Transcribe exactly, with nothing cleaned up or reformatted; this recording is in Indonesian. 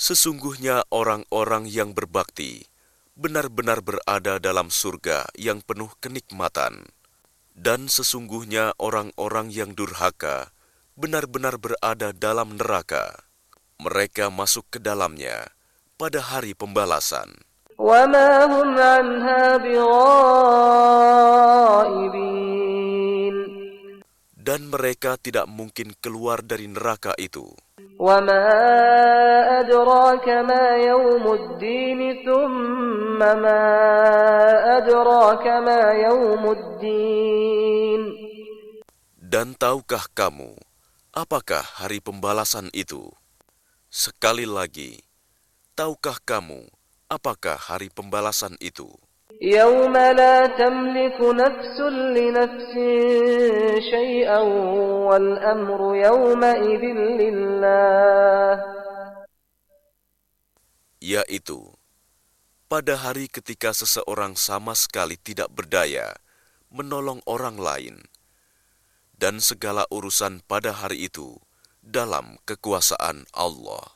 Sesungguhnya orang-orang yang berbakti benar-benar berada dalam surga yang penuh kenikmatan. Dan sesungguhnya orang-orang yang durhaka benar-benar berada dalam neraka. Mereka masuk ke dalamnya pada hari pembalasan. وَمَا هُمْ عَنْهَا بِغَائِبِينَ Dan mereka tidak mungkin keluar dari neraka itu. وَمَا أَدْرَاكَ مَا يَوْمُ الدِّينِ ثُمَّ مَا أَدْرَاكَ مَا يَوْمُ الدِّينِ Dan tahukah kamu, apakah hari pembalasan itu? Sekali lagi, tahukah kamu, apakah hari pembalasan itu? يَوْمَ لَا تَمْلِكُ نَفْسٌ لِنَفْسٍ شَيْئًا وَالْأَمْرُ يَوْمَئِذٍ لِلَّهِ Yaitu, pada hari ketika seseorang sama sekali tidak berdaya menolong orang lain, dan segala urusan pada hari itu dalam kekuasaan Allah.